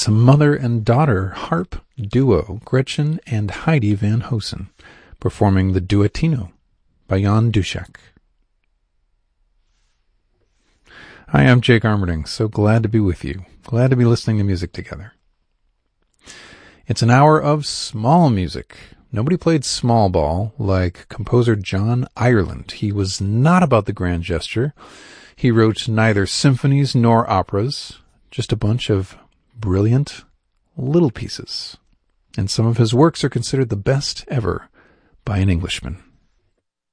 It's a mother and daughter harp duo, Gretchen and Heidi Van Hosen, performing the Duettino by Jan Duszak. Hi, I'm Jake Armerding. So glad to be with you. Glad to be listening to music together. It's an hour of small music. Nobody played small ball like composer John Ireland. He was not about the grand gesture. He wrote neither symphonies nor operas, just a bunch of brilliant little pieces. And some of his works are considered the best ever by an Englishman.